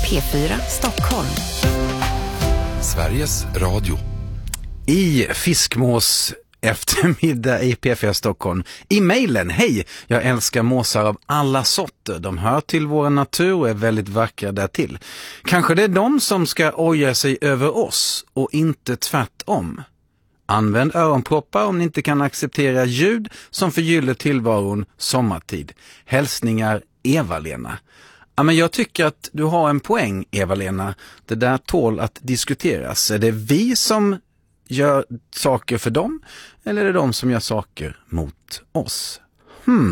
P4 Stockholm. Sveriges Radio. I Fiskmås eftermiddag i P4 Stockholm. I mejlen, hej, jag älskar måsar av alla sorter. De hör till vår natur och är väldigt vackra därtill. Kanske det är de som ska oja sig över oss och inte tvärtom. Använd öronproppar om ni inte kan acceptera ljud som förgyller tillvaron sommartid. Hälsningar Eva-Lena. Ja, men jag tycker att du har en poäng, Eva-Lena. Det där tål att diskuteras. Är det vi som gör saker för dem eller är det de som gör saker mot oss?